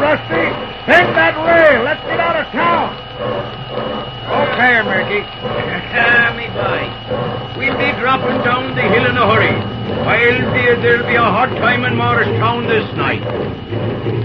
Rusty. Bend that rail. Let's get out of town. Okay, Murky. Me boy. We'll be dropping down the hill in a hurry. There'll be a hot time in Morristown this night.